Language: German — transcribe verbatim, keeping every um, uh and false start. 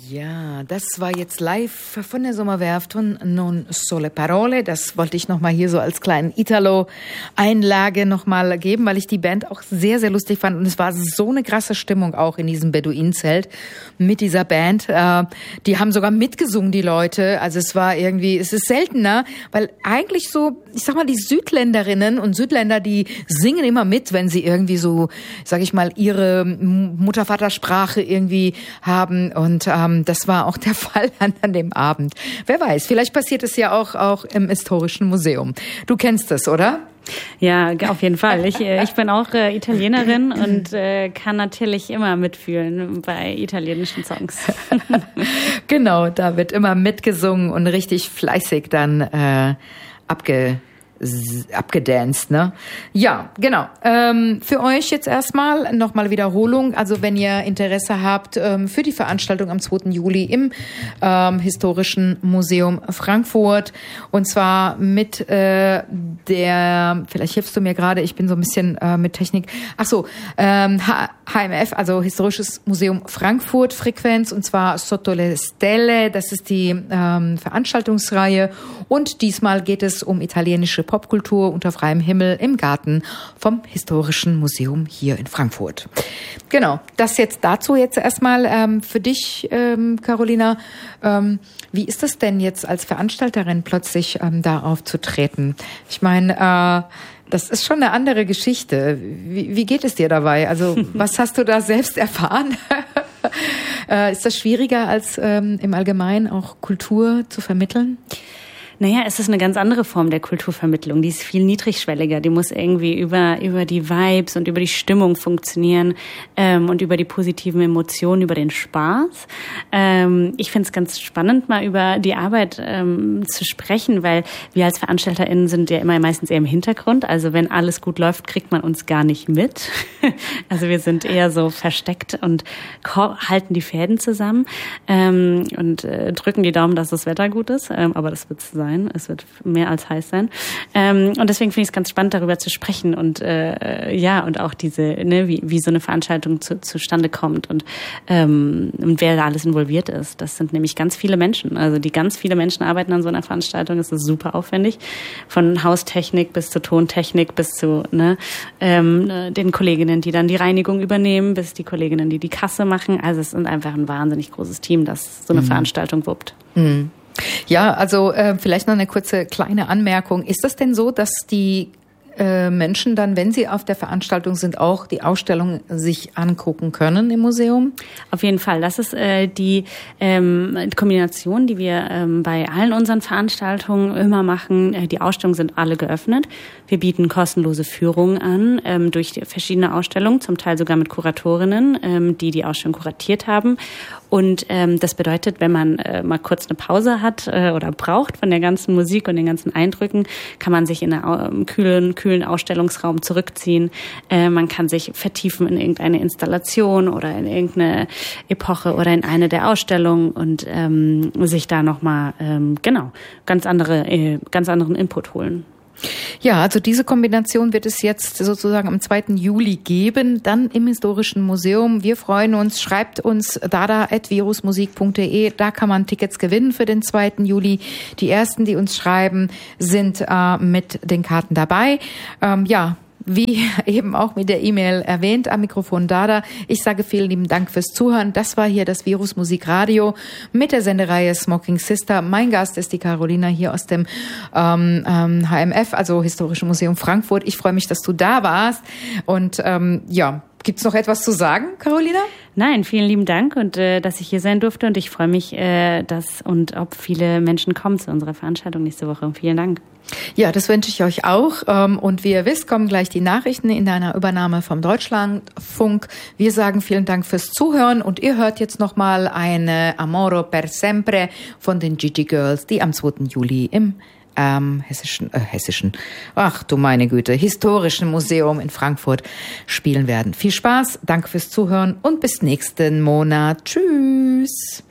Ja, das war jetzt live von der Sommerwerft von Non Sole Parole. Das wollte ich nochmal hier so als kleinen Italo-Einlage nochmal geben, weil ich die Band auch sehr, sehr lustig fand. Und es war so eine krasse Stimmung auch in diesem Beduinenzelt mit dieser Band. Die haben sogar mitgesungen, die Leute. Also es war irgendwie, es ist seltener, weil eigentlich so, ich sag mal, die Südländerinnen und Südländer, die singen immer mit, wenn sie irgendwie so, sag ich mal, ihre Mutter-Vater-Sprache irgendwie haben. Und ähm, das war auch der Fall an, an dem Abend. Wer weiß, vielleicht passiert es ja auch, auch im Historischen Museum. Du kennst es, oder? Ja, auf jeden Fall. Ich, ich bin auch äh, Italienerin und äh, kann natürlich immer mitfühlen bei italienischen Songs. Genau, da wird immer mitgesungen und richtig fleißig dann äh, abge abgedanced, ne? Ja, genau. Ähm, für euch jetzt erstmal nochmal Wiederholung. Also wenn ihr Interesse habt ähm, für die Veranstaltung am zweiten Juli im ähm, Historischen Museum Frankfurt, und zwar mit äh, der, vielleicht hilfst du mir gerade, ich bin so ein bisschen äh, mit Technik. Ach so, ähm, H M F, also Historisches Museum Frankfurt Frequenz, und zwar Sotto le Stelle. Das ist die ähm, Veranstaltungsreihe, und diesmal geht es um italienische Popkultur unter freiem Himmel im Garten vom Historischen Museum hier in Frankfurt. Genau, das jetzt dazu jetzt erstmal ähm, für dich, ähm, Carolina. Ähm, wie ist das denn jetzt als Veranstalterin plötzlich ähm, da aufzutreten? Ich meine, äh, das ist schon eine andere Geschichte. Wie, wie geht es dir dabei? Also was hast du da selbst erfahren? äh, ist das schwieriger als ähm, im Allgemeinen auch Kultur zu vermitteln? Naja, es ist eine ganz andere Form der Kulturvermittlung. Die ist viel niedrigschwelliger. Die muss irgendwie über über die Vibes und über die Stimmung funktionieren ähm, und über die positiven Emotionen, über den Spaß. Ähm, ich finde es ganz spannend, mal über die Arbeit ähm, zu sprechen, weil wir als VeranstalterInnen sind ja immer meistens eher im Hintergrund. Also wenn alles gut läuft, kriegt man uns gar nicht mit. Also wir sind eher so versteckt und halten die Fäden zusammen ähm, und äh, drücken die Daumen, dass das Wetter gut ist. Ähm, aber das wird sein. Es wird mehr als heiß sein. Ähm, und deswegen finde ich es ganz spannend, darüber zu sprechen und äh, ja, und auch diese, ne, wie, wie so eine Veranstaltung zu, zustande kommt und, ähm, und wer da alles involviert ist. Das sind nämlich ganz viele Menschen. Also die ganz viele Menschen arbeiten an so einer Veranstaltung. Es ist super aufwendig. Von Haustechnik bis zur Tontechnik bis zu ne, ähm, den Kolleginnen, die dann die Reinigung übernehmen, bis die Kolleginnen, die die Kasse machen. Also es ist einfach ein wahnsinnig großes Team, das so eine mhm. Veranstaltung wuppt. Mhm. Ja, also äh, vielleicht noch eine kurze kleine Anmerkung. Ist das denn so, dass die äh, Menschen dann, wenn sie auf der Veranstaltung sind, auch die Ausstellung sich angucken können im Museum? Auf jeden Fall. Das ist äh, die ähm, Kombination, die wir ähm, bei allen unseren Veranstaltungen immer machen. Äh, die Ausstellungen sind alle geöffnet. Wir bieten kostenlose Führungen an ähm, durch verschiedene Ausstellungen, zum Teil sogar mit Kuratorinnen, ähm, die die Ausstellung kuratiert haben. Und ähm, das bedeutet, wenn man äh, mal kurz eine Pause hat äh, oder braucht von der ganzen Musik und den ganzen Eindrücken, kann man sich in einen äh, kühlen, kühlen Ausstellungsraum zurückziehen. Äh, man kann sich vertiefen in irgendeine Installation oder in irgendeine Epoche oder in eine der Ausstellungen und ähm, sich da nochmal, ähm, genau, ganz andere, äh, ganz anderen Input holen. Ja, also diese Kombination wird es jetzt sozusagen am zweiten Juli geben, dann im Historischen Museum. Wir freuen uns, schreibt uns dada at virusmusik punkt de, da kann man Tickets gewinnen für den zweiten Juli. Die ersten, die uns schreiben, sind äh, mit den Karten dabei. Ähm, ja, wie eben auch mit der E-Mail erwähnt, am Mikrofon Dada. Ich sage vielen lieben Dank fürs Zuhören. Das war hier das Virus Musik Radio mit der Sendereihe Smoking Sister. Mein Gast ist die Carolina hier aus dem ähm, ähm, H M F, also Historisches Museum Frankfurt. Ich freue mich, dass du da warst. Und ähm, ja, gibt's noch etwas zu sagen, Carolina? Nein, vielen lieben Dank und äh, dass ich hier sein durfte. Und ich freue mich, äh, dass und ob viele Menschen kommen zu unserer Veranstaltung nächste Woche. Vielen Dank. Ja, das wünsche ich euch auch. Und wie ihr wisst, kommen gleich die Nachrichten in einer Übernahme vom Deutschlandfunk. Wir sagen vielen Dank fürs Zuhören und ihr hört jetzt nochmal eine Amore per sempre von den Gigi Girls, die am zweiten Juli im ähm, hessischen, äh, hessischen, ach du meine Güte, Historischen Museum in Frankfurt spielen werden. Viel Spaß, danke fürs Zuhören und bis nächsten Monat. Tschüss.